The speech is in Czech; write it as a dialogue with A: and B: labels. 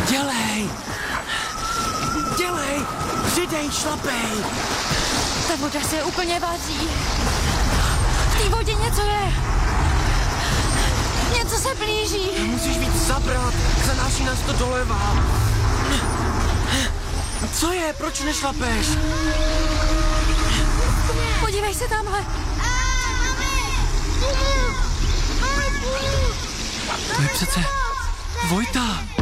A: Dělej! Přidej, šlapej!
B: Ta voda se úplně vaří. V té vodě něco je. Něco se blíží.
A: Musíš víc zabrat, zanáší nás to doleva. Co je? Proč nešlapeš?
B: Podívej se tamhle.
A: To je přece Vojta.